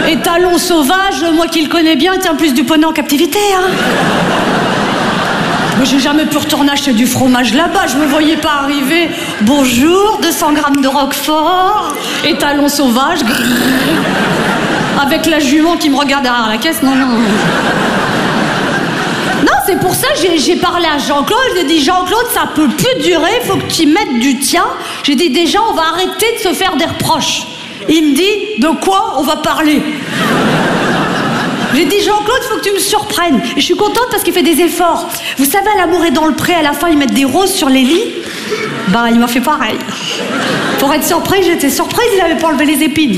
Étalon sauvage, moi qui le connais bien, tient plus du poney en captivité, hein. Mais j'ai jamais pu retourner acheter du fromage là-bas, je me voyais pas arriver. Bonjour, 200 grammes de Roquefort, étalon sauvage, avec la jument qui me regarde derrière la caisse, non. Non, c'est pour ça que j'ai parlé à Jean-Claude, j'ai dit Jean-Claude, ça peut plus durer, faut que tu mettes du tien. J'ai dit déjà, on va arrêter de se faire des reproches. Il me dit, de quoi on va parler? J'ai dit Jean-Claude, faut que tu me surprennes. Et je suis contente parce qu'il fait des efforts. Vous savez, à L'amour est dans le pré, à la fin, ils mettent des roses sur les lits. Bah, il m'a fait pareil. Pour être surprise, j'étais surprise, il avait pas enlevé les épines.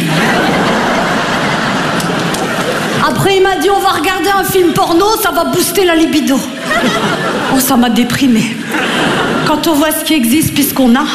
Après, il m'a dit, on va regarder un film porno, ça va booster la libido. Oh, ça m'a déprimée. Quand on voit ce qui existe puis ce qu'on a.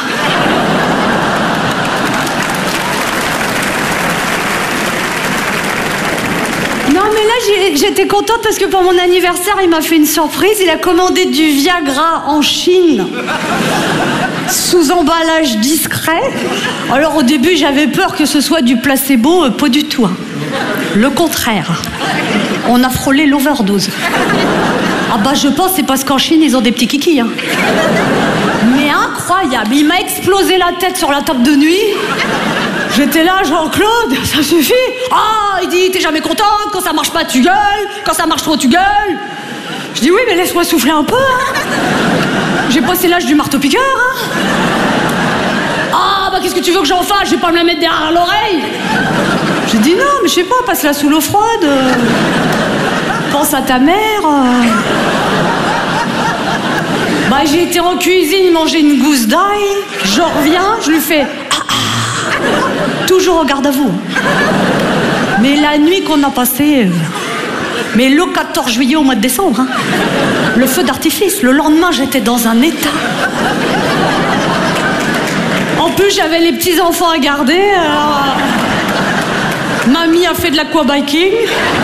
Non, mais là, j'étais contente parce que pour mon anniversaire, il m'a fait une surprise. Il a commandé du Viagra en Chine, sous emballage discret. Alors, au début, j'avais peur que ce soit du placebo, pas du tout. Hein. Le contraire. On a frôlé l'overdose. Ah bah, je pense c'est parce qu'en Chine, ils ont des petits kikis. Hein. Mais incroyable. Il m'a explosé la tête sur la table de nuit. J'étais là, Jean-Claude, ça suffit. Ah, il dit, t'es jamais contente, quand ça marche pas, tu gueules, quand ça marche trop, tu gueules. Je dis, oui, mais laisse-moi souffler un peu. Hein. J'ai passé l'âge du marteau-piqueur. Hein. Ah, bah qu'est-ce que tu veux que j'en fasse? Je vais pas me la mettre derrière l'oreille. J'ai dit, non, mais je sais pas, passe-la sous l'eau froide. Pense à ta mère. Bah, j'ai été en cuisine manger une gousse d'ail. Je reviens, je lui fais... Toujours au garde à vous. Mais la nuit qu'on a passée... Mais le 14 juillet au mois de décembre, hein, le feu d'artifice, le lendemain, j'étais dans un état. En plus, j'avais les petits-enfants à garder. Alors... Mamie a fait de l'aquabiking.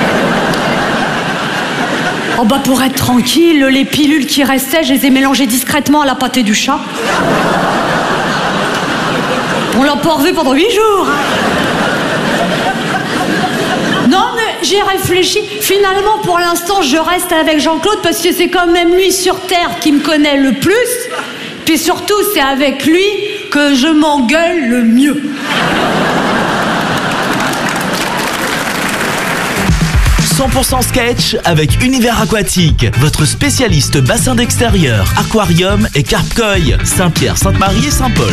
Oh bah, pour être tranquille, les pilules qui restaient, je les ai mélangées discrètement à la pâtée du chat. On l'a pas revu pendant 8 jours. Non, mais j'ai réfléchi. Finalement, pour l'instant, je reste avec Jean-Claude parce que c'est quand même lui sur Terre qui me connaît le plus. Puis surtout, c'est avec lui que je m'engueule le mieux. « 100% sketch avec Univers Aquatique, votre spécialiste bassin d'extérieur, aquarium et carpe-koi, Saint-Pierre, Sainte-Marie et Saint-Paul.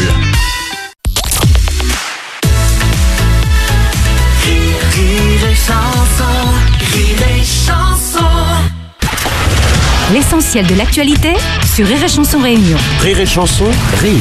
L'essentiel de l'actualité sur Rire et Chanson Réunion. Rire et Chanson Réunion.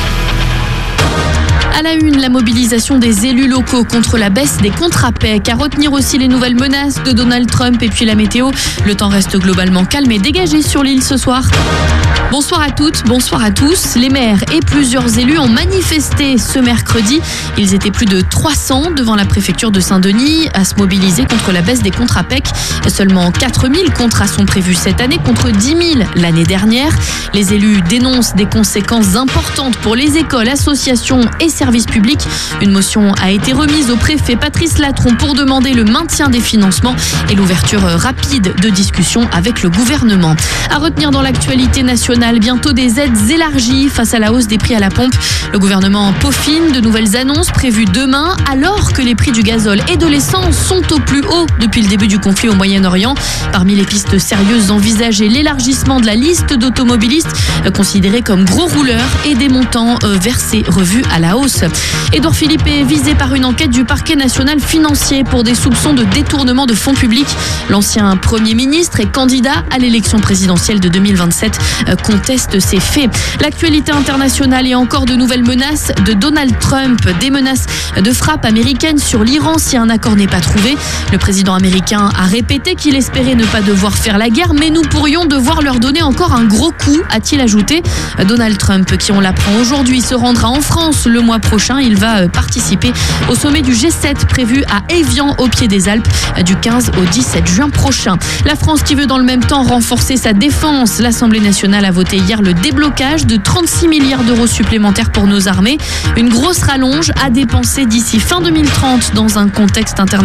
À la une, la mobilisation des élus locaux contre la baisse des contrats PEC. À retenir aussi les nouvelles menaces de Donald Trump et puis la météo. Le temps reste globalement calme et dégagé sur l'île ce soir. Bonsoir à toutes, bonsoir à tous. Les maires et plusieurs élus ont manifesté ce mercredi. Ils étaient plus de 300 devant la préfecture de Saint-Denis à se mobiliser contre la baisse des contrats PEC. Seulement 4000 contrats sont prévus cette année contre 10 000 l'année dernière. Les élus dénoncent des conséquences importantes pour les écoles, associations et services publics. Une motion a été remise au préfet Patrice Latron pour demander le maintien des financements et l'ouverture rapide de discussions avec le gouvernement. À retenir dans l'actualité nationale, bientôt des aides élargies face à la hausse des prix à la pompe. Le gouvernement peaufine de nouvelles annonces prévues demain alors que les prix du gazole et de l'essence sont au plus haut depuis le début du conflit au Moyen-Orient. Parmi les pistes sérieuses envisagées, l'élargissement de la liste d'automobilistes considérés comme gros rouleurs et des montants versés revus à la hausse. Édouard Philippe est visé par une enquête du parquet national financier pour des soupçons de détournement de fonds publics. L'ancien Premier ministre et candidat à l'élection présidentielle de 2027 conteste ces faits. L'actualité internationale et encore de nouvelles menaces de Donald Trump. Des menaces de frappe américaine sur l'Iran si un accord n'est pas trouvé. Le président américain a répété qu'il espérait ne pas devoir faire la guerre, mais nous pourrions devoir leur donner encore un gros coup, a-t-il ajouté. Donald Trump, qui on l'apprend aujourd'hui, se rendra en France le mois prochain. Il va participer au sommet du G7 prévu à Évian au pied des Alpes du 15 au 17 juin prochain. La France qui veut dans le même temps renforcer sa défense. L'Assemblée nationale a voté hier le déblocage de 36 milliards d'euros supplémentaires pour nos armées. Une grosse rallonge à dépenser d'ici fin 2030 dans un contexte international